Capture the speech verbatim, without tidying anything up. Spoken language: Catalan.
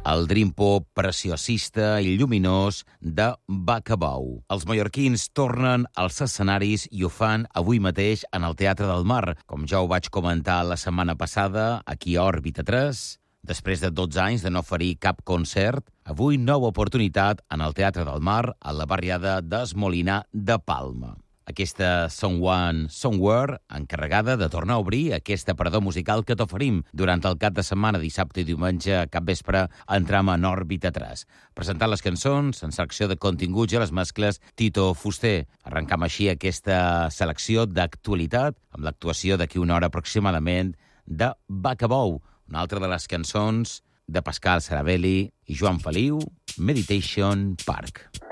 el dream pop preciosista i lluminós de Bacabou. Els mallorquins tornen als escenaris i ho fan avui mateix en el Teatre del Mar. Com ja ho vaig comentar la setmana passada, aquí a Òrbita tres, després de dotze anys de no oferir cap concert, avui nova oportunitat en el Teatre del Mar, a la barriada d'Esmolinar de Palma. Aquesta Someone Somewhere, encarregada de tornar a obrir aquest aparador musical que t'oferim durant el cap de setmana, dissabte i diumenge, cap vespre, entram en Òrbita tres. Presentant les cançons, en selecció de continguts i a les mescles, Tito Fuster. Arrencam així aquesta selecció d'actualitat, amb l'actuació d'aquí una hora aproximadament de Bacabou, una altra de les cançons de Pascal Saravelli i Joan Feliu, Meditation Park.